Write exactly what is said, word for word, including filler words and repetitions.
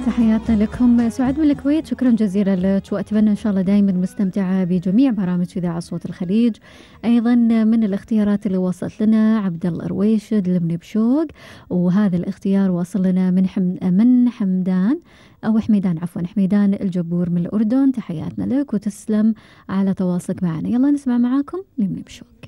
تحياتنا لكم. سعاد من الكويت، شكرا جزيلا لك، وأتمنى إن شاء الله دائما مستمتعة بجميع برامج إذاعة صوت الخليج. أيضا من الاختيارات اللي وصلت لنا عبد الله رويشد لمني بشوق، وهذا الاختيار وصل لنا من حم من حمدان أو حميدان عفوا حميدان الجبور من الأردن. تحياتنا لك وتسلم على تواصلك معنا. يلا نسمع معاكم لمني بشوق.